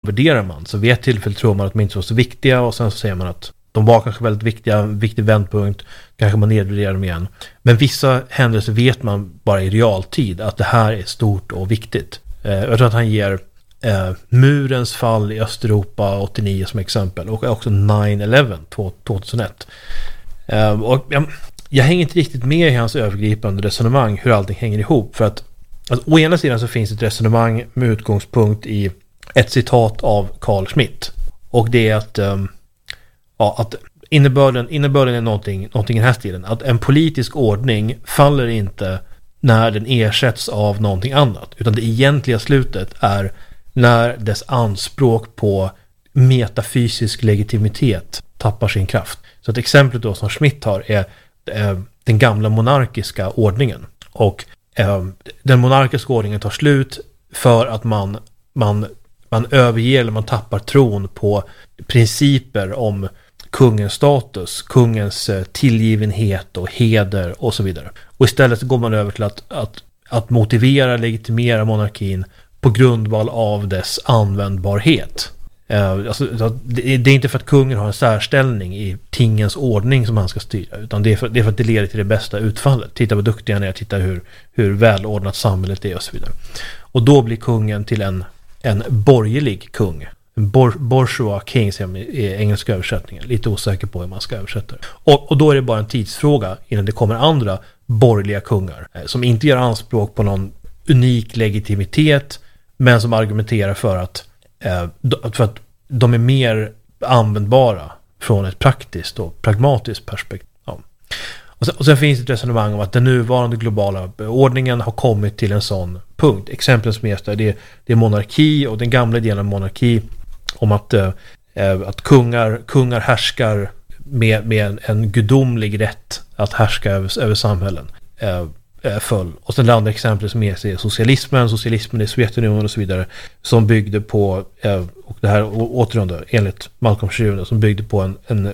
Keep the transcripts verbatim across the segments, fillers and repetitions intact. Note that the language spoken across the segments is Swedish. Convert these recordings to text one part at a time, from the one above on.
uppvärderar man. Så vid ett tillfälle tror man att de inte var så viktiga och sen så säger man att de var kanske väldigt viktiga, viktig vändpunkt, kanske man nedvärderar dem igen. Men vissa händelser vet man bara i realtid att det här är stort och viktigt. Eh, jag tror att han ger eh, murens fall i Östeuropa åttionio som exempel och också nine eleven tjugohundraett. Eh, och jag, jag hänger inte riktigt med i hans övergripande resonemang hur allting hänger ihop, för att alltså, å ena sidan så finns ett resonemang med utgångspunkt i ett citat av Carl Schmitt, och det är att um, ja, att innebörden, innebörden är någonting, någonting i den här stilen, att en politisk ordning faller inte när den ersätts av någonting annat, utan det egentliga slutet är när dess anspråk på metafysisk legitimitet tappar sin kraft. Så ett exempel då som Schmitt har är eh, den gamla monarkiska ordningen, och eh, den monarkiska ordningen tar slut för att man, man, man överger eller man tappar tron på principer om kungens status, kungens tillgivenhet och heder och så vidare. Och istället går man över till att, att, att motivera, legitimera monarkin på grundval av dess användbarhet. Eh, alltså, det, det är inte för att kungen har en särställning i tingens ordning som han ska styra, utan det är för, det är för att det leder till det bästa utfallet. Titta vad duktiga han är, titta hur, hur välordnat samhället är och så vidare. Och då blir kungen till en, en borgerlig kung. En bor, bourgeois king i engelska översättningen. Lite osäker på hur man ska översätta det. Och, och då är det bara en tidsfråga innan det kommer andra borgerliga kungar eh, som inte gör anspråk på någon unik legitimitet, men som argumenterar för att, eh, för att de är mer användbara från ett praktiskt och pragmatiskt perspektiv. Ja. Och, sen, och sen finns det ett resonemang om att den nuvarande globala ordningen har kommit till en sån punkt. Exempel som är det, det är monarki, och den gamla idén av monarki om att, eh, att kungar, kungar härskar med, med en, en gudomlig rätt att härska över, över samhällen eh, föll. Och sen det andra exemplet som är socialismen, socialismen i Sovjetunionen och så vidare, som byggde på, eh, och det här återigen enligt Malcolm Schirner, som byggde på en, en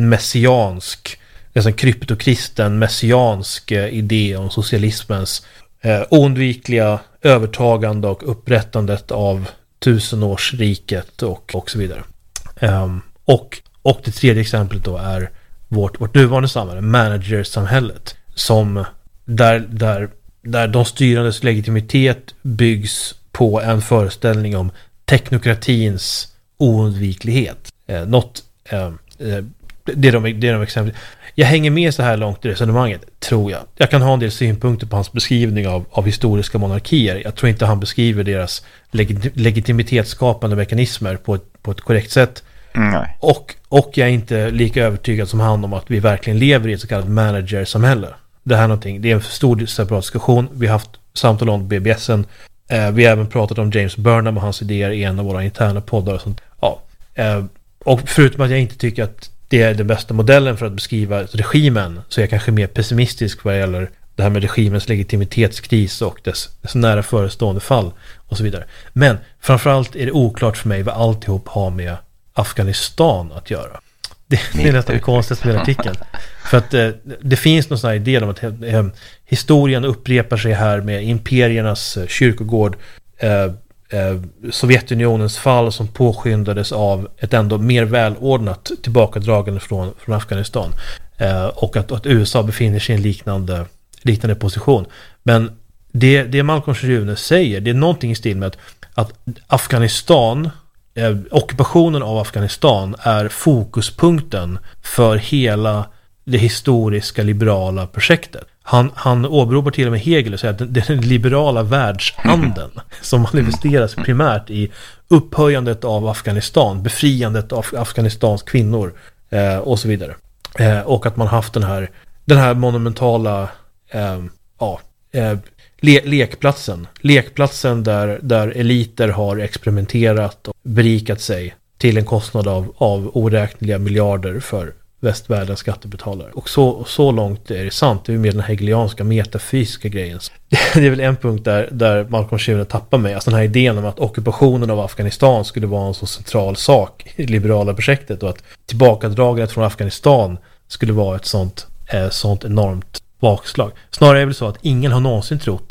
messiansk, nästan kryptokristen messiansk eh, idé om socialismens eh, oundvikliga övertagande och upprättandet av tusenårsriket och, och så vidare. Um, och, och det tredje exemplet då är vårt, vårt nuvarande samhälle, managersamhället, som där, där, där de styrandes legitimitet byggs på en föreställning om teknokratins oundviklighet. Eh, något, eh, eh, det, är de, det är de exempel. Jag hänger med så här långt i resonemanget, tror jag. Jag kan ha en del synpunkter på hans beskrivning av, av historiska monarkier. Jag tror inte han beskriver deras legit- legitimitetsskapande mekanismer på ett, på ett korrekt sätt. Nej. Och, och jag är inte lika övertygad som han om att vi verkligen lever i ett så kallat managersamhälle. Det här är någonting, det är en stor separat diskussion. Vi har haft samtal om B B S:en. Eh, vi har även pratat om James Burnham och hans idéer i en av våra interna poddar och sånt. Ja. Eh, och förutom att jag inte tycker att det är den bästa modellen för att beskriva regimen, så är jag kanske mer pessimistisk vad gäller det här med regimens legitimitetskris och dess, dess nära förestående fall och så vidare. Men framförallt är det oklart för mig vad alltihop har med Afghanistan att göra. Det, det är nästan det konstigaste med artikeln. För att eh, det finns någon sån här idé om att eh, historien upprepar sig här med imperiernas eh, kyrkogård, eh, eh, Sovjetunionens fall som påskyndades av ett ändå mer välordnat tillbakadragande från, från Afghanistan. Eh, och att, att U S A befinner sig i en liknande, liknande position. Men det, det Malcolm Schirner säger, det är någonting i stil med att, att Afghanistan, eh, ockupationen av Afghanistan är fokuspunkten för hela det historiska liberala projektet. Han, han åberopar till och med Hegel och säger att det är den liberala världsanden som manifesteras primärt i upphöjandet av Afghanistan, befriandet av Afghanistans kvinnor eh, och så vidare. Eh, och att man haft den här, den här monumentala eh, ja, eh, le, lekplatsen. Lekplatsen där, där eliter har experimenterat och berikat sig till en kostnad av, av oräkneliga miljarder för västvärldens skattebetalare. Och så, så långt är det sant. Det är med den hegelianska metafysiska grejen. Det är väl en punkt där, där Malcolm Schirner tappar mig. Alltså den här idén om att ockupationen av Afghanistan skulle vara en så central sak i det liberala projektet, och att tillbakadragandet från Afghanistan skulle vara ett sånt, eh, sånt enormt bakslag. Snarare är det väl så att ingen har någonsin trott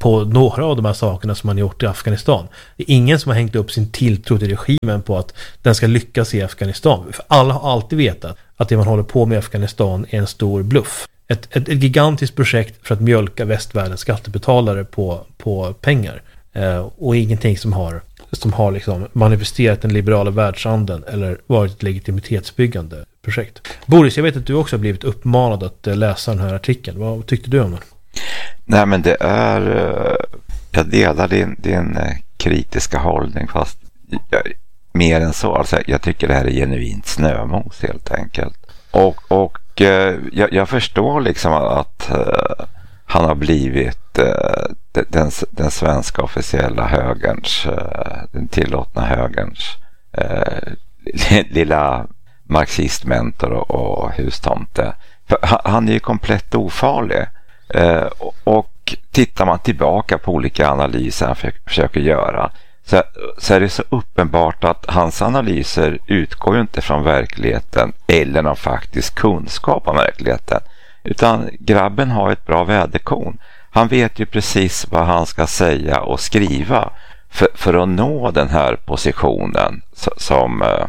på några av de här sakerna som man gjort i Afghanistan. Det är ingen som har hängt upp sin tilltro till regimen på att den ska lyckas i Afghanistan. För alla har alltid vetat att det man håller på med i Afghanistan är en stor bluff. Ett, ett, ett gigantiskt projekt för att mjölka västvärldens skattebetalare på, på pengar. Eh, och ingenting som har, som har liksom manifesterat den liberala världshandeln eller varit ett legitimitetsbyggande projekt. Boris, jag vet att du också har blivit uppmanad att läsa den här artikeln. Vad tyckte du om den? Nej, men det är... Jag delar din, din kritiska hållning, fast jag, mer än så. Alltså, jag tycker det här är genuint snömos helt enkelt. Och, och jag, jag förstår liksom att uh, han har blivit uh, den, den svenska officiella högerns, uh, den tillåtna högerns uh, lilla marxistmentor och, och hustomte. För han är ju komplett ofarlig. Uh, och, och tittar man tillbaka på olika analyser han för, försöker göra, så, så är det så uppenbart att hans analyser utgår ju inte från verkligheten eller någon faktisk kunskap om verkligheten, utan grabben har ett bra väderkorn. Han vet ju precis vad han ska säga och skriva för, för att nå den här positionen som eh,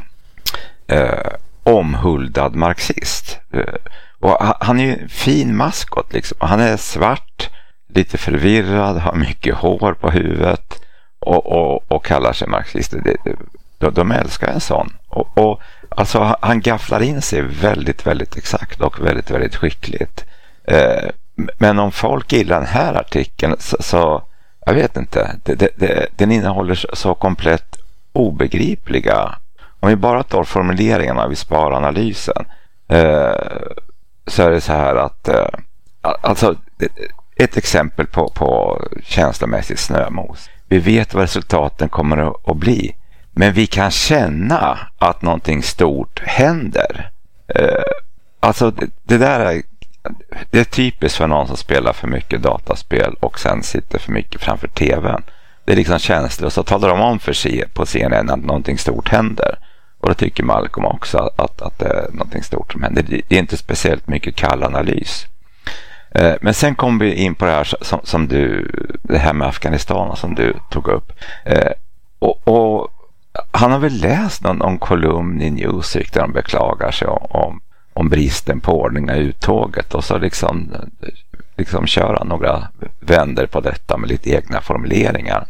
eh, omhuldad marxist. Och han är ju en fin maskot liksom. Han är svart, lite förvirrad, har mycket hår på huvudet och, och, och kallar sig marxist. De, de älskar en sån. Och, och alltså han gafflar in sig väldigt, väldigt exakt och väldigt, väldigt skickligt. Eh, men om folk gillar den här artikeln så, så jag vet inte. Det, det, det, den innehåller så, så komplett obegripliga. Om vi bara tar formuleringarna vid sparanalysen eh, så är det så här att eh, alltså ett exempel på, på känslomässigt snömos. Vi vet vad resultaten kommer att bli, men vi kan känna att någonting stort händer. Eh, alltså det, det där är, det är typiskt för någon som spelar för mycket dataspel och sen sitter för mycket framför tvn. Det är liksom känslor, och så talar de om för sig på C N N att någonting stort händer. Och då tycker Malcolm också att, att det är någonting stort som händer. Det är inte speciellt mycket kall analys. Eh, men sen kom vi in på det här som, som du, det här med Afghanistan som du tog upp. Eh, och, och han har väl läst någon, någon kolumn i Newsweek där de beklagar sig om, om, om bristen på ordning i uttåget, och så liksom, liksom köra några vänder på detta med lite egna formuleringar.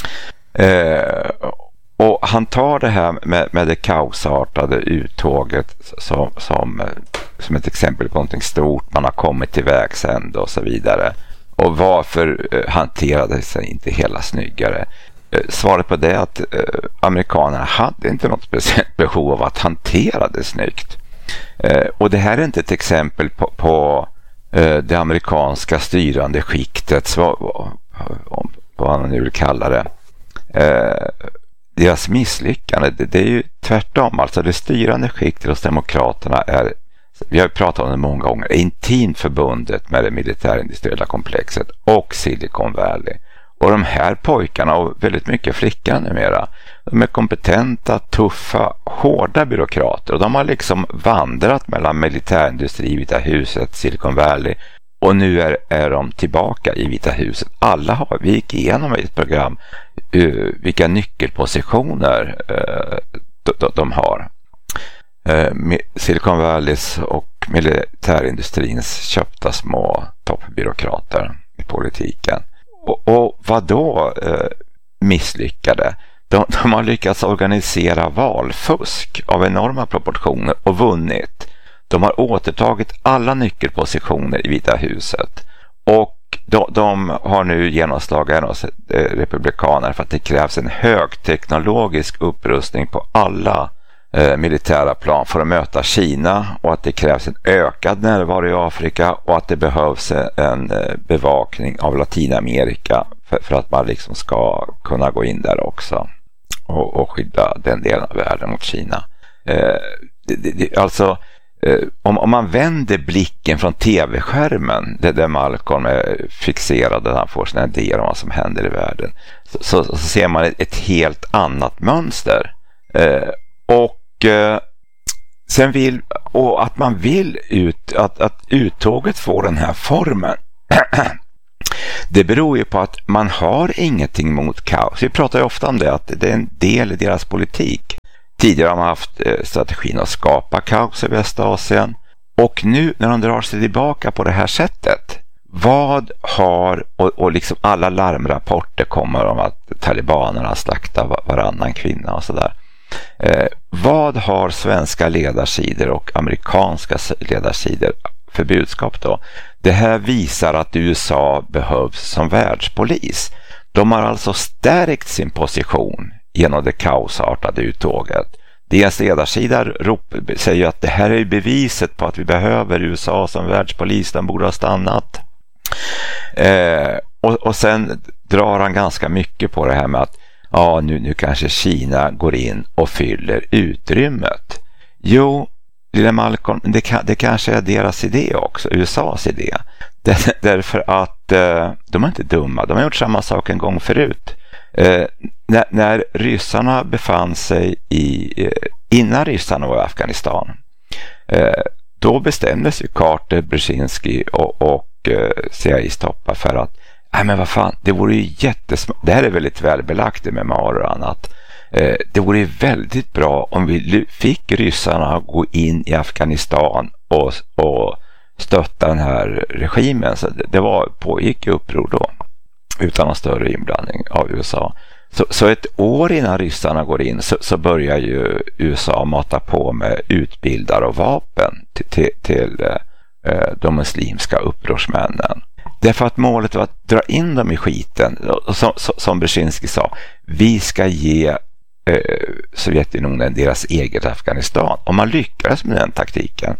Eh, och han tar det här med, med det kaosartade uttåget som, som, som ett exempel på någonting stort, man har kommit till vägs ände och så vidare. Och varför eh, hanterade sig inte hela snyggare? Eh, svaret på det är att eh, amerikanerna hade inte något speciellt behov av att hantera det snyggt. Eh, och det här är inte ett exempel på, på eh, det amerikanska styrande skiktets, vad, vad, vad man nu vill kalla det, eh, deras misslyckande. Det, det är ju tvärtom. Alltså det styrande skiktet hos demokraterna är, vi har ju pratat om det många gånger, är intimt förbundet med det militärindustriella komplexet och Silicon Valley. Och de här pojkarna, och väldigt mycket flickorna numera, de är kompetenta, tuffa, hårda byråkrater. Och de har liksom vandrat mellan militärindustri, Vita huset, Silicon Valley. Och nu är, är de tillbaka i Vita huset. Alla har, vi gick igenom i ett program uh, vilka nyckelpositioner uh, de, de, de har. Uh, Silicon Valleys och militärindustrins köpta små toppbyråkrater i politiken. Och, och vad då uh, misslyckade? De, de har lyckats organisera valfusk av enorma proportioner och vunnit. De har återtagit alla nyckelpositioner i Vita huset. Och de, de har nu genomslaget hos republikaner för att det krävs en högteknologisk upprustning på alla eh, militära plan för att möta Kina, och att det krävs en ökad närvaro i Afrika, och att det behövs en eh, bevakning av Latinamerika för, för att man liksom ska kunna gå in där också och, och skydda den delen av världen mot Kina. Eh, det, det, alltså Om, om man vänder blicken från tv-skärmen, det där Malcolm är fixerad och han får sina idéer om vad som händer i världen, så, så, så ser man ett, ett helt annat mönster. Eh, och eh, sen vill, och att man vill ut, att, att uttåget får den här formen Det beror ju på att man har ingenting mot kaos. Vi pratar ju ofta om det, att det är en del i deras politik. Tidigare har man haft strategin att skapa kaos i Västasien. Och nu när de drar sig tillbaka på det här sättet, vad har, och, och liksom alla larmrapporter kommer om att talibanerna slaktar varannan kvinna och sådär. Eh, vad har svenska ledarsidor och amerikanska ledarsidor för budskap då? Det här visar att U S A behövs som världspolis. De har alltså stärkt sin position genom det kaosartade uttåget. Deras ledarsida rop, säger att det här är beviset på att vi behöver U S A som världspolis, de borde ha stannat. Eh, och, och sen drar han ganska mycket på det här med att ja, nu, nu kanske Kina går in och fyller utrymmet. Jo, lilla Malcolm, det, kan, det kanske är deras idé också, U S A:s idé. Där, därför att eh, de är inte dumma, de har gjort samma sak en gång förut. Eh, när, när ryssarna befann sig i, eh, innan ryssarna var i Afghanistan, eh, då bestämdes ju Carter, Brzezinski och, och eh, C I A-toppar för att nej men vad fan, det vore ju jättesmart, det här är väldigt välbelagt i memoarer och annat. Eh, det vore ju väldigt bra om vi fick ryssarna gå in i Afghanistan och, och stötta den här regimen. Så det, det var, pågick ju uppror då utan någon större inblandning av U S A. Så, så ett år innan ryssarna går in så, så börjar ju U S A mata på med utbildare och vapen till, till, till eh, de muslimska upprorsmännen. Därför att målet var att dra in dem i skiten. Och som, som Brzezinski sa, vi ska ge eh, Sovjetunionen deras eget Afghanistan. Och man lyckades med den taktiken.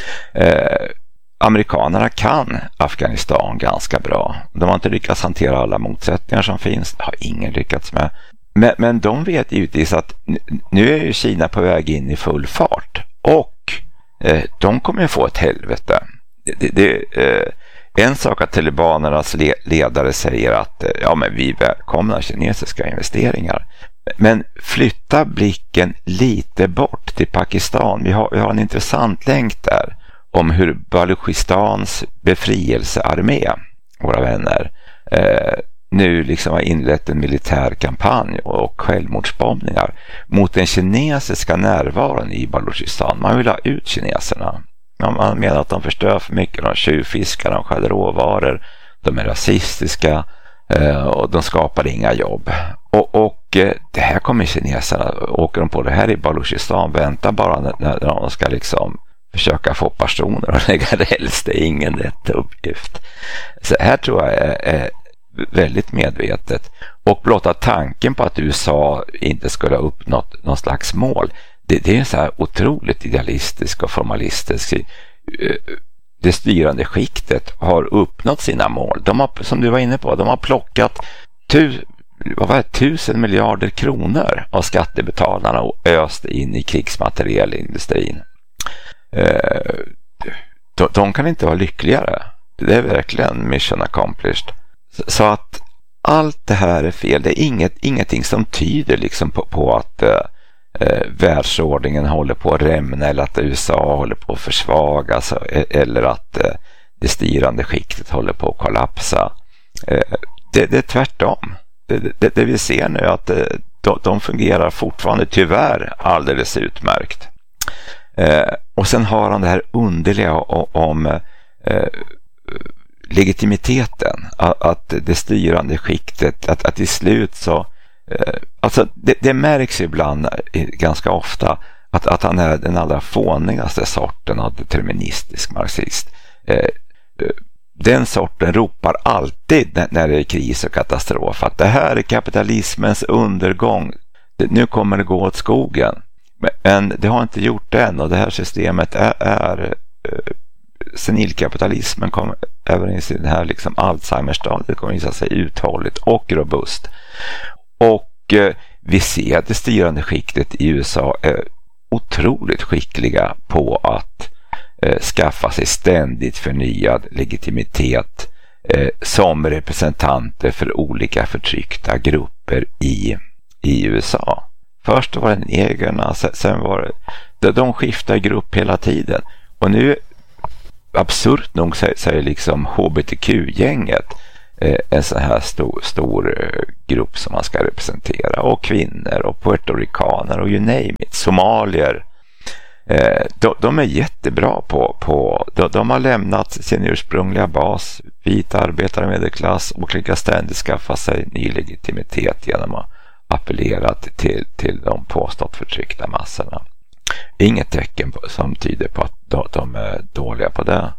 Eh, amerikanerna kan Afghanistan ganska bra. De har inte lyckats hantera alla motsättningar som finns. Det har ingen lyckats med. Men, men de vet givetvis att nu är ju Kina på väg in i full fart. Och eh, de kommer få ett helvete. Det, det, det eh, En sak att talibanernas ledare säger att ja, men vi välkomnar kinesiska investeringar. Men flytta blicken lite bort till Pakistan. Vi har, vi har en intressant länk där om hur Baluchistans befrielsearmé, våra vänner, eh, nu liksom har inlett en militär kampanj och självmordsbombningar mot den kinesiska närvaron i Baluchistan. Man vill ha ut kineserna. Man menar att de förstör för mycket, de tjuvfiskar, de skäller råvaror, de är rasistiska eh, och de skapar inga jobb. Och, och eh, det här kommer kineserna, åker de på det här i Baluchistan, väntar bara när, när de ska liksom försöka få personer och lägga räls, det är ingen lätt uppgift. Så här tror jag är, är väldigt medvetet. Och blotta tanken på att U S A inte skulle ha uppnått någon slags mål, Det, det är så här otroligt idealistisk och formalistisk. Det styrande skiktet har uppnått sina mål. De har, som du var inne på, de har plockat tu, vad var det, tusen miljarder kronor av skattebetalarna och öst in i krigsmaterielindustrin. De, de kan inte vara lyckligare. Det är verkligen mission accomplished. Så, så att allt det här är fel. Det är inget, ingenting som tyder liksom på, på att Eh, världsordningen håller på att rämna eller att U S A håller på att försvagas eller att eh, det styrande skiktet håller på att kollapsa. Eh, det, det är tvärtom. Det, det, det vi ser nu är att eh, de, de fungerar fortfarande tyvärr alldeles utmärkt. Eh, och sen har han det här underliga om, om eh, legitimiteten. Att, att det styrande skiktet, att, att i slut så Alltså det, det märks ibland ganska ofta att, att han är den allra fånigaste sorten av deterministisk marxist. Eh, den sorten ropar alltid när, när det är kris och katastrof att det här är kapitalismens undergång. Det, nu kommer det gå åt skogen. Men det har inte gjort det än och det här systemet är, är eh, senilkapitalismen kommer även i sin här liksom Alzheimer-stadiet kommer visa sig uthålligt och robust. Och eh, vi ser att det styrande skiktet i U S A är otroligt skickliga på att eh, skaffa sig ständigt förnyad legitimitet eh, som representanter för olika förtryckta grupper i, i U S A. Först var det negrerna, sen var det, de skiftar grupp hela tiden. Och nu, absurt nog, säger liksom H B T Q-gänget en sån här stor, stor grupp som man ska representera, och kvinnor och puertoricaner och you name it, somalier. De, de är jättebra på, på de, de har lämnat sin ursprungliga bas, vita arbetare medelklass, och lyckas ständigt skaffa sig ny legitimitet genom att appellera till, till de påstått förtryckta massorna. Inget tecken på, som tyder på att de, de är dåliga på det.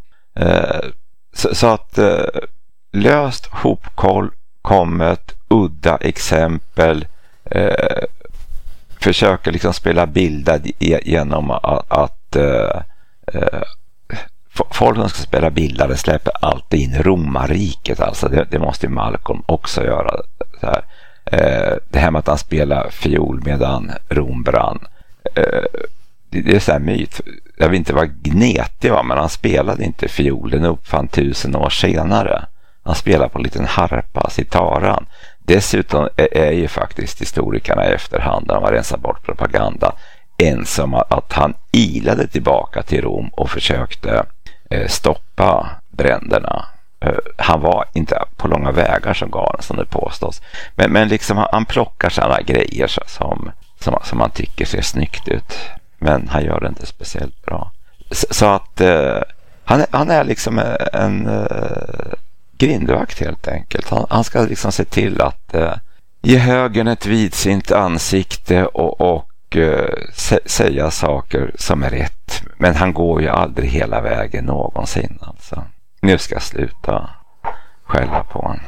Så, så att löst hopkommet udda exempel, eh, försöker liksom spela bildad genom att, att eh, folk som ska spela bildade släpper alltid in romarriket, alltså det, det måste ju Malcolm också göra så här. Eh, det här med att han spelar fiol medan Rom brann, eh, det, det är så här myt. Jag vet inte vad gnetig var, men han spelade inte fiol, den uppfann tusen år senare. Han spelar på en liten harpa, sitaran. Dessutom är, är ju faktiskt historikerna i efterhand, när de har rensat bort propaganda, ensam att han ilade tillbaka till Rom och försökte eh, stoppa bränderna. Eh, han var inte på långa vägar som galen, som det påstås. Men, men liksom han, han plockar sådana grejer som, som, som man tycker ser snyggt ut. Men han gör det inte speciellt bra. Så, så att eh, han, är, han är liksom en... Eh, grindvakt helt enkelt. Han, han ska liksom se till att eh, ge högern ett vidsint ansikte och, och eh, sä, säga saker som är rätt. Men han går ju aldrig hela vägen någonsin. Alltså. Nu ska jag sluta skälla på honom.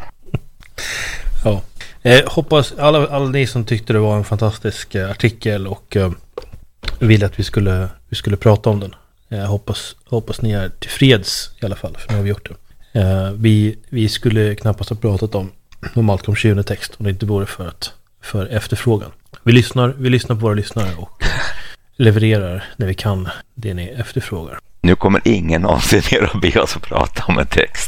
Ja. Eh, hoppas alla, alla ni som tyckte det var en fantastisk eh, artikel och eh, ville att vi skulle, vi skulle prata om den. Jag eh, hoppas, hoppas ni är tillfreds i alla fall, för nu har vi gjort det. Uh, vi, vi skulle knappast ha pratat om, om Malcolm tjugonde text om det inte vore för, att, för efterfrågan. Vi lyssnar, vi lyssnar på våra lyssnare och uh, levererar när vi kan det ni efterfrågar. Nu kommer ingen någonsin mer att be oss att prata om en text.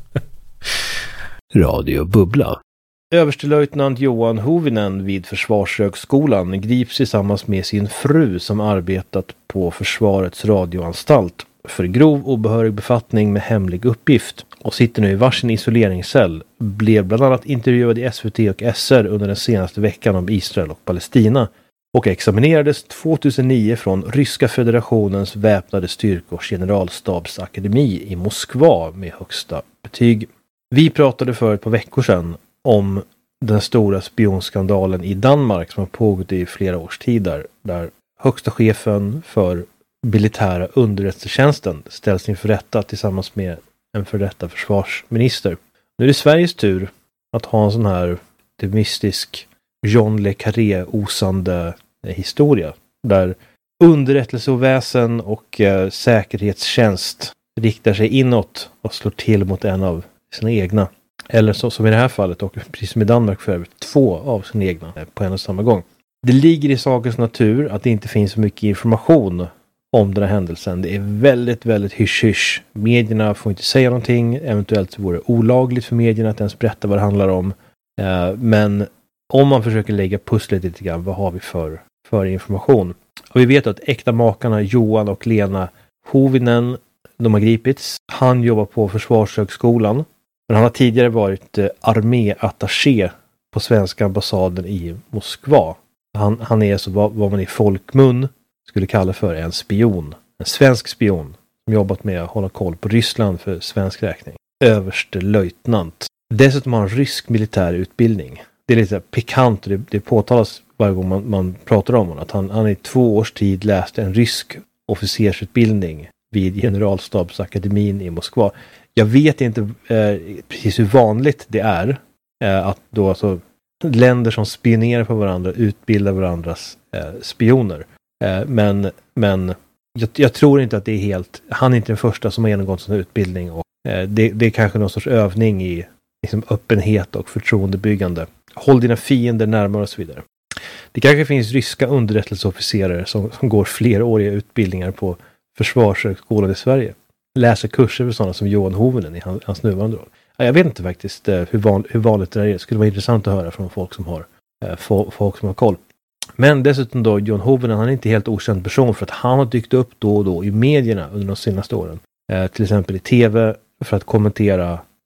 Radio Bubbla. Överstelöjtnant Johan Hovinen vid Försvarshögskolan grips tillsammans med sin fru som arbetat på Försvarets radioanstalt för grov obehörig befattning med hemlig uppgift och sitter nu i varsin isoleringscell, blev bland annat intervjuad i S V T och S R under den senaste veckan om Israel och Palestina och examinerades tjugohundranio från Ryska federationens väpnade styrkors generalstabsakademi i Moskva med högsta betyg. Vi pratade för ett par veckor sedan om den stora spionskandalen i Danmark som har pågått i flera års tid där, där högsta chefen för militära underrättelsetjänsten ställs inför rätta tillsammans med en för detta försvarsminister. Nu är det Sveriges tur att ha en sån här optimistisk John Le Carré osande historia där underrättelseväsen och eh, säkerhetstjänst riktar sig inåt och slår till mot en av sina egna. Eller så som i det här fallet, och precis som i Danmark för övrigt, två av sina egna på en och samma gång. Det ligger i sakens natur att det inte finns så mycket information om den här händelsen. Det är väldigt, väldigt hysch-hysch. Medierna får inte säga någonting. Eventuellt så vore det olagligt för medierna att ens berätta vad det handlar om. Eh, men om man försöker lägga pusslet lite grann, vad har vi för, för information? Och vi vet att äkta makarna Johan och Lena Hovinen, de har gripits. Han jobbar på Försvarshögskolan. Men han har tidigare varit eh, arméattaché på svenska ambassaden i Moskva. Han, han är så vad, vad man i folkmun skulle kalla för en spion. En svensk spion som jobbat med att hålla koll på Ryssland för svensk räkning. Överste löjtnant. Dessutom har han rysk militär utbildning. Det är lite pikant och det, det påtalas varje gång man, man pratar om honom. Att han, han i två års tid läste en rysk officersutbildning vid generalstabsakademin i Moskva. Jag vet inte eh, precis hur vanligt det är eh, att då alltså länder som spionerar på varandra utbildar varandras eh, spioner. Eh, men men jag, jag tror inte att det är helt... Han är inte den första som har genomgått sån utbildning. Och, eh, det, det är kanske någon sorts övning i liksom, öppenhet och förtroendebyggande. Håll dina fiender närmare och så vidare. Det kanske finns ryska underrättelseofficerare som, som går fleråriga utbildningar på Försvarshögskolan i Sverige. Läser kurser för sådana som Johan Hovinen i hans, hans nuvarande roll. Jag vet inte faktiskt hur, van, hur vanligt det är. Det skulle vara intressant att höra från folk som har, folk som har koll. Men dessutom då, Johan Hovinen, han är inte helt okänd person för att han har dykt upp då och då i medierna under de senaste åren. Eh, till exempel i tv för att kommentera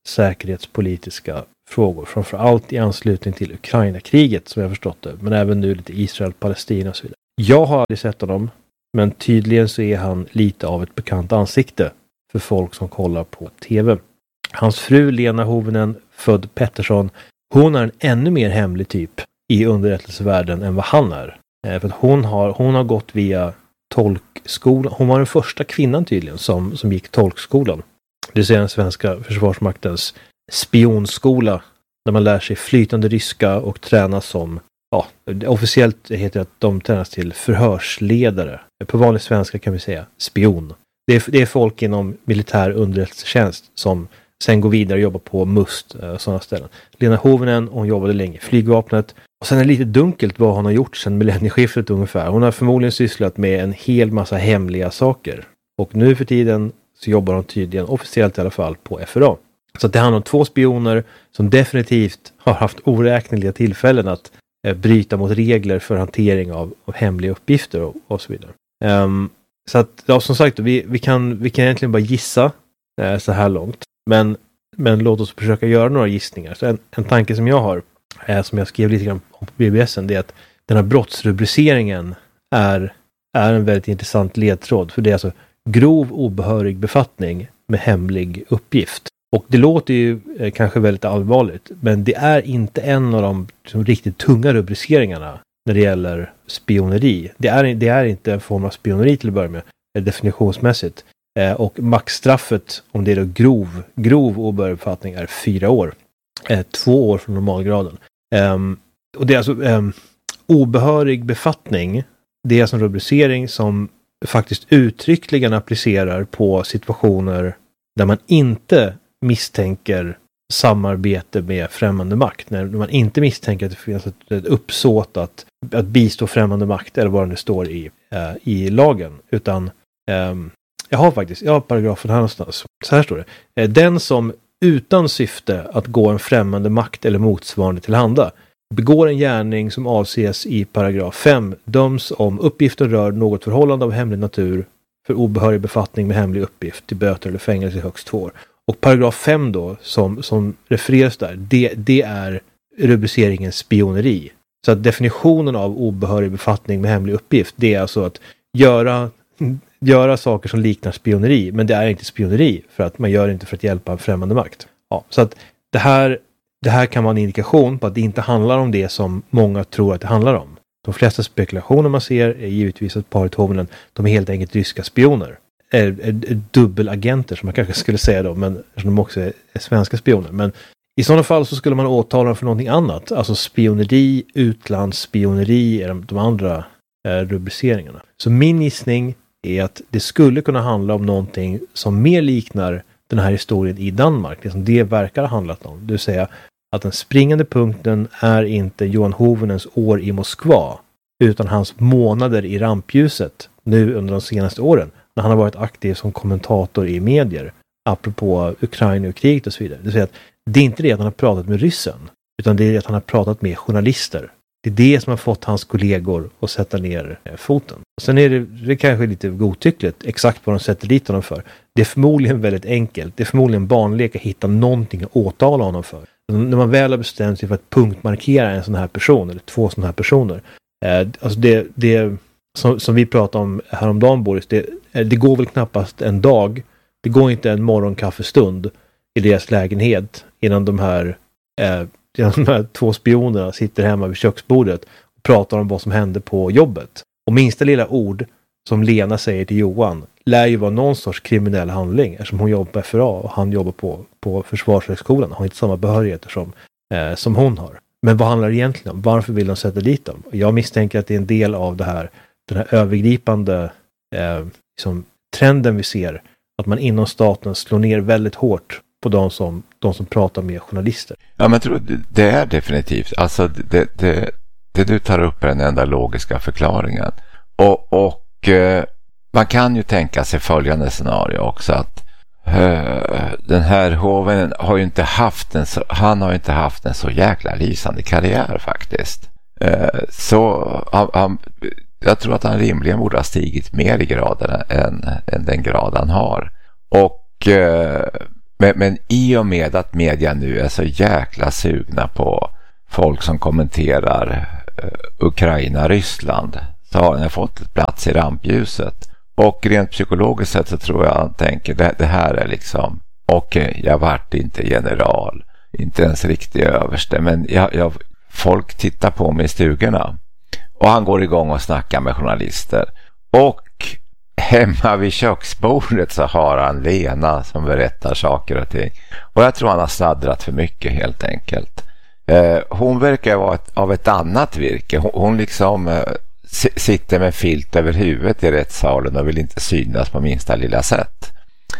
säkerhetspolitiska frågor. Framförallt i anslutning till Ukraina-kriget som jag förstått det. Men även nu lite Israel, Palestina och så vidare. Jag har aldrig sett honom. Men tydligen så är han lite av ett bekant ansikte för folk som kollar på tv. Hans fru Lena Hovinen, född Pettersson, hon är en ännu mer hemlig typ i underrättelsevärlden än vad han är. Eh, för att hon har, hon har gått via tolkskolan. Hon var den första kvinnan tydligen som, som gick tolkskolan. Det vill säga den svenska försvarsmaktens spionskola. Där man lär sig flytande ryska och tränas som, ja, officiellt heter det att de tränas till förhörsledare. På vanlig svenska kan vi säga spion. Det är, det är folk inom militär underrättelsetjänst som sen går vidare och jobbar på Must och sådana ställen. Lena Hovinen, hon jobbade länge i flygvapnet. Och sen är det lite dunkelt vad hon har gjort sedan millennieskiftet ungefär. Hon har förmodligen sysslat med en hel massa hemliga saker. Och nu för tiden så jobbar hon tydligen officiellt i alla fall på F R A. Så att det handlar om två spioner som definitivt har haft oräkneliga tillfällen att eh, bryta mot regler för hantering av, av hemliga uppgifter och, och så vidare. Um, så att, ja, som sagt, vi, vi, kan, vi kan egentligen bara gissa eh, så här långt. Men, men låt oss försöka göra några gissningar. Så en, en tanke som jag har, eh, som jag skrev lite grann om på B B S, det är att den här brottsrubriceringen är, är en väldigt intressant ledtråd. För det är alltså grov obehörig befattning med hemlig uppgift. Och det låter ju eh, kanske väldigt allvarligt, men det är inte en av de liksom, riktigt tunga rubriceringarna när det gäller spioneri. Det är, det är inte en form av spioneri till att börja med, definitionsmässigt. Eh, och maxstraffet, om det är då grov, grov obehörig befattning, är fyra år. Eh, två år från normalgraden. Eh, och det är alltså eh, obehörig befattning, det är alltså en rubricering som faktiskt uttryckligen applicerar på situationer där man inte misstänker samarbete med främmande makt. När man inte misstänker att det finns ett, ett uppsåt att, att bistå främmande makt eller vad det står i, äh, i lagen. Utan äh, jag har faktiskt, jag har paragrafen här någonstans. Så här står det. Den som utan syfte att gå en främmande makt eller motsvarande tillhanda begår en gärning som avses i paragraf fem döms om uppgiften rör något förhållande av hemlig natur för obehörig befattning med hemlig uppgift till böter eller fängelse i högst två år. Och paragraf fem då, som, som refereras där, det, det är rubriceringen spioneri. Så att definitionen av obehörig befattning med hemlig uppgift, det är alltså att göra, göra saker som liknar spioneri, men det är inte spioneri för att man gör det inte för att hjälpa en främmande makt. Ja, så att det här, det här kan vara en indikation på att det inte handlar om det som många tror att det handlar om. De flesta spekulationer man ser är givetvis att paret Hovinen, de är helt enkelt ryska spioner. Är, är, är dubbelagenter som man kanske skulle säga då, men de också är, är svenska spioner. Men i sådana fall så skulle man åtala dem för någonting annat. Alltså spioneri, utlandsspioneri är de, de andra eh, rubriceringarna. Så min gissning är att det skulle kunna handla om någonting som mer liknar den här historien i Danmark. Det som det verkar ha handlat om. Det vill säga att den springande punkten är inte Johan Hovinens år i Moskva, utan hans månader i rampljuset nu under de senaste åren. När han har varit aktiv som kommentator i medier apropå Ukraina och kriget och så vidare. Det vill säga att det är inte det att han har pratat med ryssen, utan det är det att han har pratat med journalister. Det är det som har fått hans kollegor att sätta ner foten. Och sen är det, det kanske lite godtyckligt exakt vad de sätter dit honom för. Det är förmodligen väldigt enkelt. Det är förmodligen barnlek att hitta någonting att åtala honom för. När man väl har bestämt sig för att punktmarkera en sån här person eller två såna här personer. Eh, alltså det, det som, som vi pratade om häromdagen, Boris, det, det går väl knappast en dag. Det går inte en morgonkaffestund i deras lägenhet innan de här, eh, innan de här två spionerna sitter hemma vid köksbordet och pratar om vad som hände på jobbet. Och minsta lilla ord som Lena säger till Johan lär ju vara någon sorts kriminell handling, eftersom hon jobbar på F R A och han jobbar på, på Försvarshögskolan och har inte samma behörigheter som, eh, som hon har. Men vad handlar det egentligen om? Varför vill de sätta dit dem? Jag misstänker att det är en del av det här, den här övergripande eh, liksom, trenden vi ser, att man inom staten slår ner väldigt hårt på de som, de som pratar med journalister. Ja, men jag tror det är definitivt. Alltså det, det, det du tar upp är den enda logiska förklaringen. Och, och eh, man kan ju tänka sig följande scenario också, att uh, den här hoven har ju inte haft en så, han har ju inte haft en så jäkla lysande karriär faktiskt. Uh, så han, han, jag tror att han rimligen borde ha stigit mer i graden än, än den grad han har. Och uh, Men, men i och med att media nu är så jäkla sugna på folk som kommenterar uh, Ukraina-Ryssland, så har den fått ett plats i rampljuset. Och rent psykologiskt sett så tror jag han tänker det, det här är liksom okej, okay, jag vart inte general, inte ens riktig överste, men jag, jag, folk tittar på mig i stugorna. Och han går igång och snackar med journalister. Och hemma vid köksbordet så har han Lena som berättar saker och ting. Och jag tror han har sladdrat för mycket helt enkelt. Eh, hon verkar vara ett, av ett annat virke. Hon, hon liksom eh, s- sitter med filt över huvudet i rättssalen och vill inte synas på minsta lilla sätt.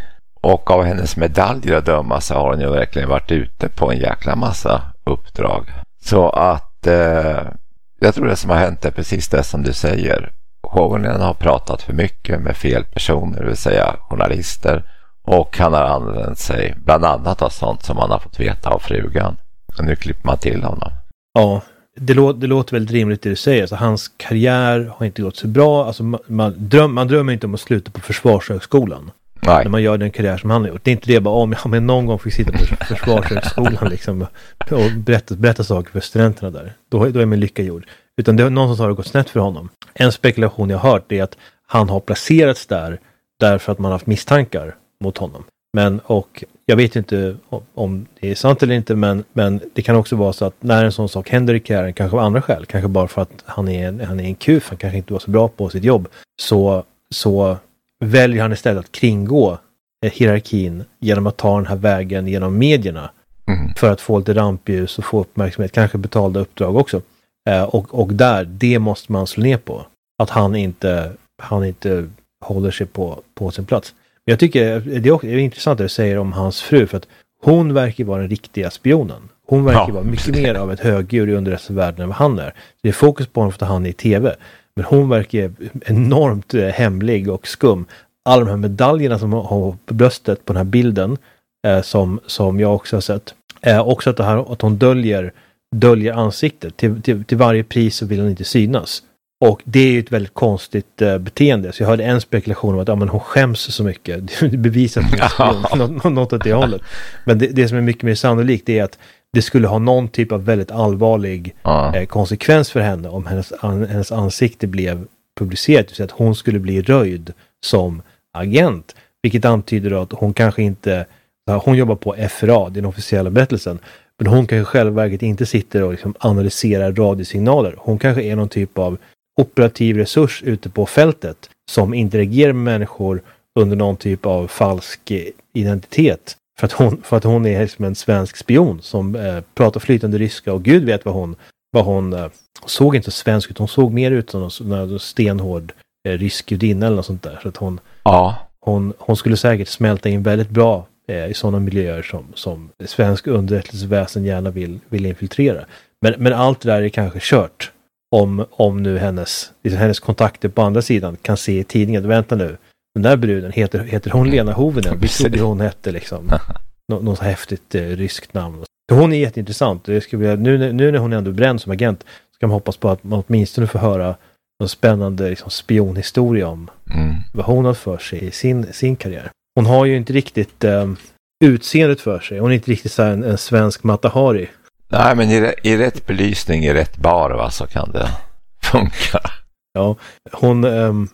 Och av hennes medaljer att döma så har hon ju verkligen varit ute på en jäkla massa uppdrag. Så att eh, jag tror det som har hänt är precis det som du säger. Hon har pratat för mycket med fel personer, det vill säga journalister. Och han har använt sig bland annat av sånt som han har fått veta av frugan. Och nu klipper man till honom. Ja, det, lå- det låter väldigt rimligt det du säger. Alltså, hans karriär har inte gått så bra. Alltså, man, man, dröm, man drömmer inte om att sluta på Försvarshögskolan. Nej. När man gör den karriär som han har gjort. Det är inte det bara om jag men någon gång fick sitta på Försvarshögskolan liksom, och berätta, berätta saker för studenterna där. Då, då är min lycka gjord. Utan det är någon som har gått snett för honom. En spekulation jag har hört är att han har placerats där därför att man har haft misstankar mot honom. Men, och jag vet inte om det är sant eller inte, men, men det kan också vara så att när en sån sak händer i karriären, kanske av andra skäl, kanske bara för att han är en, han är en kuf, han kanske inte var så bra på sitt jobb, så, så väljer han istället att kringgå hierarkin genom att ta den här vägen genom medierna mm. för att få lite rampljus och få uppmärksamhet, kanske betalda uppdrag också. Eh, och, och där, det måste man slå ner på. Att han inte, han inte håller sig på, på sin plats. Men jag tycker det är, också, det är intressant det du säger om hans fru, för att hon verkar vara den riktiga spionen. Hon verkar ja. vara mycket mer av ett högdjur i underrättelsevärlden än vad han är. Det är fokus på honom för att han är i tv. Men hon verkar enormt eh, hemlig och skum. Alla de här medaljerna som har på bröstet på den här bilden eh, som, som jag också har sett. Eh, också att, det här, att hon döljer, döljer ansiktet. Till, till, till varje pris så vill hon inte synas. Och det är ju ett väldigt konstigt eh, beteende. Så jag hörde en spekulation om att ja, men hon skäms så mycket. Det bevisar något, något åt det hållet. Men det, det som är mycket mer sannolikt är att det skulle ha någon typ av väldigt allvarlig ja. eh, konsekvens för henne om hennes, an, hennes ansikte blev publicerat. Så att hon skulle bli röjd som agent. Vilket antyder att hon kanske inte, hon jobbar på F R A, den officiella berättelsen. Men hon kanske självverket inte sitter och liksom analyserar radiosignaler. Hon kanske är någon typ av operativ resurs ute på fältet som interagerar med människor under någon typ av falsk identitet. För att hon, för att hon är liksom en svensk spion som eh, pratar flytande ryska och Gud vet vad hon, vad hon eh, såg inte svensk ut, hon såg mer ut som en stenhård eh, rysk judinna eller något sånt där. Så att hon, ja. hon, hon skulle säkert smälta in väldigt bra eh, i sådana miljöer som, som svensk underrättelseväsen gärna vill, vill infiltrera. Men, men allt det där är kanske kört. Om, om nu hennes, liksom hennes kontakter på andra sidan kan se i tidningen, vänta nu, den där bruden, heter, heter hon Lena Hovinen? Vi trodde hon hette liksom Nå, något så häftigt eh, ryskt namn. Hon är jätteintressant. Jag ska vilja, nu, nu när hon är ändå bränd som agent ska man hoppas på att man åtminstone får höra en spännande liksom, spionhistoria om mm. vad hon har för sig i sin, sin karriär. Hon har ju inte riktigt eh, utseendet för sig. Hon är inte riktigt så här en, en svensk Mata Hari. Nej, men i, i rätt belysning, i rätt bar va, så kan det funka. Ja, hon, um,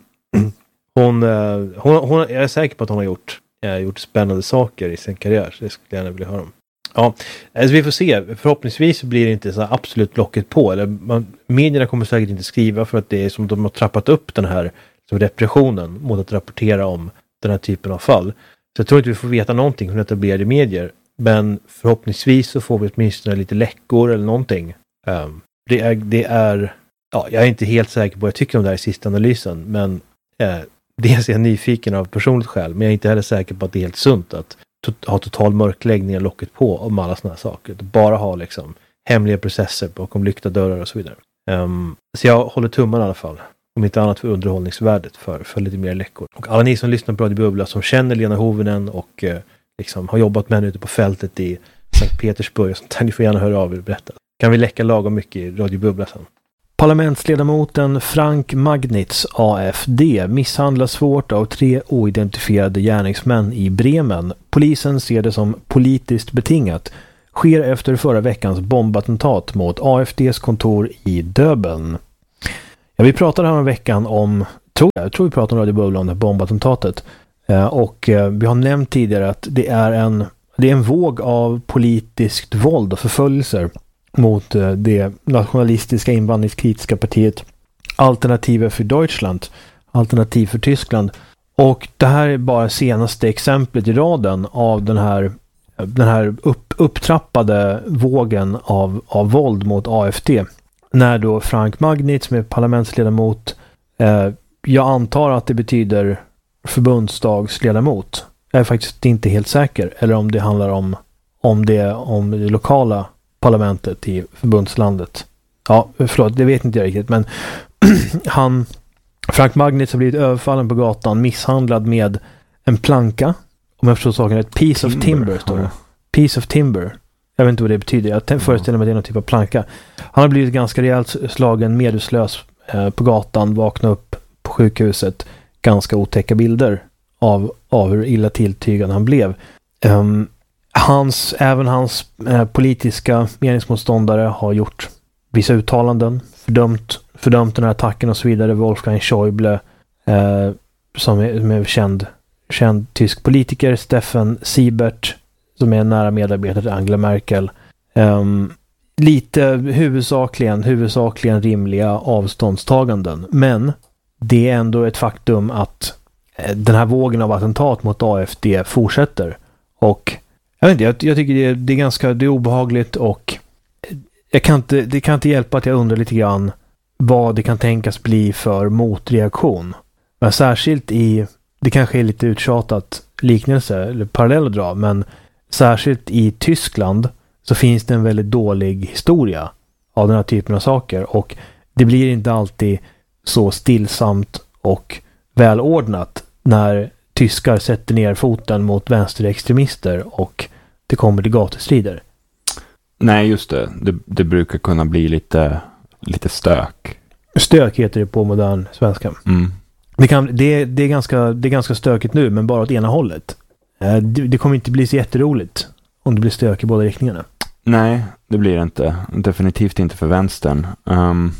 hon, uh, hon, hon, jag är säker på att hon har gjort, uh, gjort spännande saker i sin karriär. Så det skulle jag gärna vilja höra om. Ja, alltså vi får se. Förhoppningsvis blir det inte så absolut locket på. Eller man, medierna kommer säkert inte skriva för att det är som de har trappat upp den här som repressionen mot att rapportera om den här typen av fall. Så jag tror inte vi får veta någonting från etablerade medier. Men förhoppningsvis så får vi åtminstone lite läckor eller någonting. Um, det är, det är, ja, jag är inte helt säker på vad jag tycker om det här i sista analysen. Men eh, dels är jag nyfiken av personligt skäl. Men jag är inte heller säker på att det är helt sunt att to- ha total mörkläggning och locket på om alla sådana här saker. Att bara ha liksom hemliga processer bakom lyckta dörrar och så vidare. Um, så jag håller tummarna i alla fall. Om inte annat för underhållningsvärdet för, för lite mer läckor. Och alla ni som lyssnar på Radio Bubbla som känner Lena Hovinen och eh, liksom har jobbat med henne ute på fältet i Sankt Petersburg och sånt där, ni får gärna höra av er och berätta. Kan vi läcka lagom mycket i Radio Bubbla sen? Parlamentsledamoten Frank Magnitz, A F D, misshandlas svårt av tre oidentifierade gärningsmän i Bremen. Polisen ser det som politiskt betingat. Sker efter förra veckans bombattentat mot A F D:s kontor i Döbeln. Ja, vi pratade här om veckan om, tror jag, jag tror vi pratade om Radio Bubbla om det bombattentatet. Eh, och eh, vi har nämnt tidigare att det är en, det är en våg av politiskt våld och förföljelser mot eh, det nationalistiska invandringskritiska partiet Alternative för Deutschland, Alternativ för Tyskland. Och det här är bara senaste exemplet i raden av den här den här upp, upptrappade vågen av, av våld mot A F D. När då Frank Magnitz som är parlamentsledamot, eh, jag antar att det betyder förbundsdagsledamot. Jag är faktiskt inte helt säker. Eller om det handlar om, om, det, om det lokala parlamentet i förbundslandet. Ja, förlåt, det vet inte jag riktigt. Men han, Frank Magnitz har blivit överfallen på gatan, misshandlad med en planka. Om jag förstår saken, ett piece timber, of timber står det. Piece of timber. Jag vet inte vad det betyder. Jag mm. föreställer mig att det är någon typ av planka. Han har blivit ganska rejält slagen, medvetslös eh, på gatan, vaknat upp på sjukhuset. Ganska otäcka bilder av, av hur illa tilltygad han blev. Um, hans, även hans eh, politiska meningsmotståndare har gjort vissa uttalanden, fördömt, fördömt den här attacken och så vidare. Wolfgang Schäuble eh, som är, som är känd känd tysk politiker, Steffen Siebert som är nära medarbetare till Angela Merkel. Um, lite huvudsakligen, huvudsakligen rimliga avståndstaganden. Men det är ändå ett faktum att eh, den här vågen av attentat mot A F D fortsätter. Och jag vet inte, jag, jag tycker det är, det är ganska det är obehagligt och jag kan inte, det kan inte hjälpa att jag undrar lite grann vad det kan tänkas bli för motreaktion. Men särskilt i det kanske är lite uttjatat liknelse eller parallell att dra, men särskilt i Tyskland så finns det en väldigt dålig historia av den här typen av saker och det blir inte alltid så stillsamt och välordnat när tyskar sätter ner foten mot vänsterextremister och det kommer till gatustrider. Nej, just det. Det, det brukar kunna bli lite, lite stök. Stök heter det på modern svenska. Mm. Det, kan, det, det, är ganska, det är ganska stökigt nu, men bara åt ena hållet. Det, det kommer inte bli så jätteroligt om det blir stök i båda riktningarna. Nej, det blir det inte. Definitivt inte för vänstern. Um,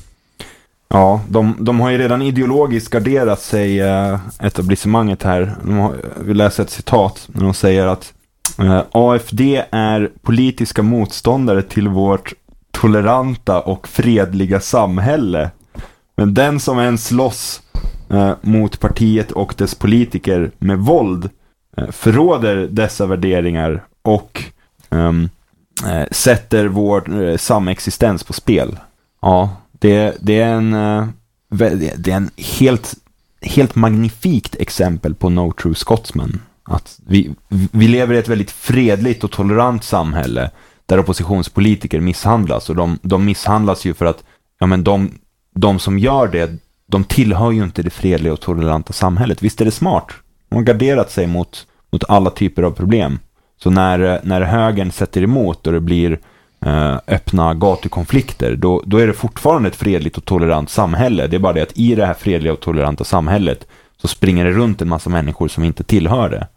ja, de, de har ju redan ideologiskt garderat sig, uh, etablissemanget här. De har, vi läser ett citat när de säger att uh, A F D är politiska motståndare till vårt toleranta och fredliga samhälle. Men den som än slåss Uh, mot partiet och dess politiker med våld uh, förråder dessa värderingar och um, uh, sätter vår uh, samexistens på spel. Ja, det, det är en uh, det är en helt helt magnifikt exempel på No True Scotsman. Att vi, vi lever i ett väldigt fredligt och tolerant samhälle där oppositionspolitiker misshandlas och de, de misshandlas ju för att ja, men de, de som gör det de tillhör ju inte det fredliga och toleranta samhället. Visst är det smart? De har garderat sig mot, mot alla typer av problem. Så när, när högern sätter emot och det blir eh, öppna gatukonflikter, då, då är det fortfarande ett fredligt och tolerant samhälle. Det är bara det att i det här fredliga och toleranta samhället så springer det runt en massa människor som inte tillhör det.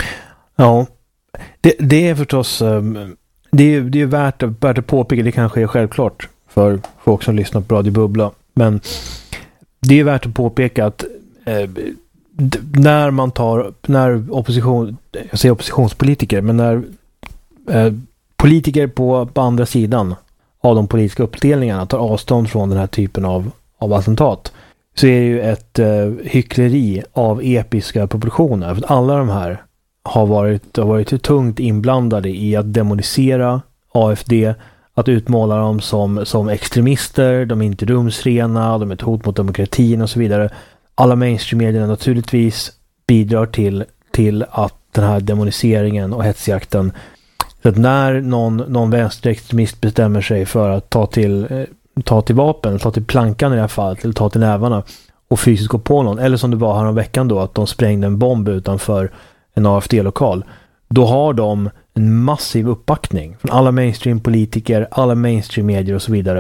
Ja, det, det är förstås um, det är, det är värt, värt att påpeka, det kanske är självklart för folk som lyssnar på Radio Bubbla, men det är värt att påpeka att eh, d- när man tar, när opposition, jag säger oppositionspolitiker, men när eh, politiker på, på andra sidan av de politiska uppdelningarna tar avstånd från den här typen av, av attentat, så är det ju ett eh, hyckleri av episka proportioner. För att alla de här har varit, har varit tungt inblandade i att demonisera A F D, att utmåla dem som, som extremister, de är inte rumsrena, de är ett hot mot demokratin och så vidare. Alla mainstream-medierna naturligtvis bidrar till, till att den här demoniseringen och hetsjakten, så att när någon, någon vänsterextremist bestämmer sig för att ta till, eh, ta till vapen, ta till plankan i det här fallet, eller ta till nävarna och fysiskt gå på någon, eller som det var här om veckan då, att de sprängde en bomb utanför en A F D-lokal, då har de en massiv uppbackning från alla mainstream-politiker, alla mainstream-medier och så vidare.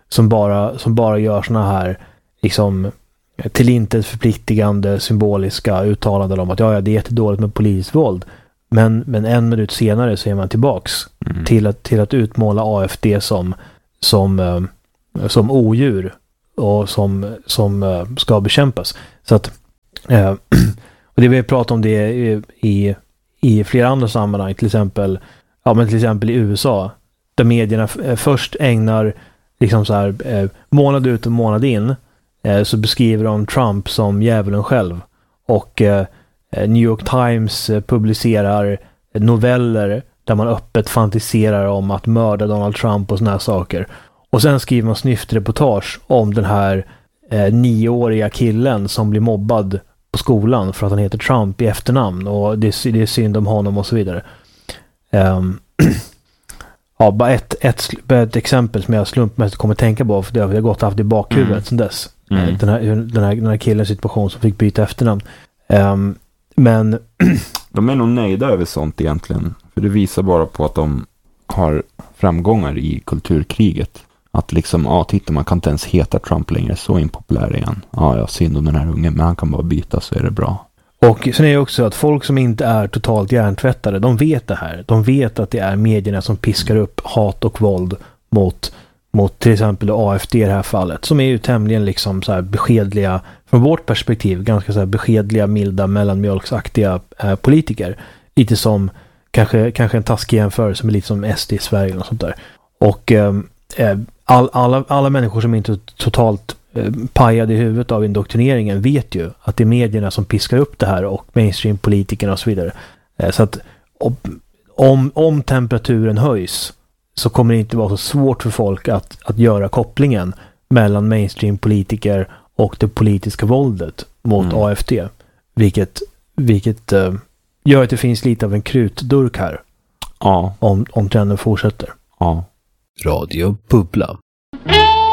som bara, som bara gör såna här liksom till intet förpliktigande symboliska uttalanden om att ja, ja, det är jättedåligt med polisvåld. Men, men en minut senare så är man tillbaks mm. till, att, till att utmåla A F D som, som, eh, som odjur och som, som eh, ska bekämpas. Så att eh, och det vi har pratat om det i, i, i flera andra sammanhang, till exempel, ja, men till exempel i U S A, där medierna f- först ägnar liksom så här, eh, månad ut och månad in eh, så beskriver de Trump som djävulen själv. Och eh, New York Times eh, publicerar noveller där man öppet fantiserar om att mörda Donald Trump och såna här saker. Och sen skriver man snyftreportage om den här eh, nioåriga killen som blir mobbad på skolan för att han heter Trump i efternamn och det är, det är synd om honom och så vidare. Um, ja, bara ett, ett, ett exempel som jag slumpmässigt kommer tänka på, för det har jag gått haft i bakhuvudet mm. sedan dess. Mm. Den, här, den, här, den här killens situation som fick byta efternamn. Um, men de är nog nöjda över sånt egentligen, för det visar bara på att de har framgångar i kulturkriget. Att liksom, ja, titta, man kan inte ens heta Trump längre, så impopulär igen. Ja, jag synd om den här ungen, men han kan bara byta så är det bra. Och sen är det också att folk som inte är totalt hjärntvättade, de vet det här. De vet att det är medierna som piskar upp hat och våld mot, mot till exempel A F D i det här fallet. Som är ju tämligen liksom så här beskedliga, från vårt perspektiv, ganska så här beskedliga, milda, mellanmjölksaktiga eh, politiker. Lite som, kanske, kanske en taskig jämförelse med lite som S D i Sverige och sånt där. Och eh, all, alla, alla människor som inte totalt pajade i huvudet av indoktrineringen vet ju att det är medierna som piskar upp det här och mainstream-politikerna och så vidare. Så att om, om temperaturen höjs så kommer det inte vara så svårt för folk att, att göra kopplingen mellan mainstream-politiker och det politiska våldet mot mm. A F D. Vilket, vilket uh, gör att det finns lite av en krutdurk här. Ja. Om, om trenden fortsätter. Ja. Radio Bubbla.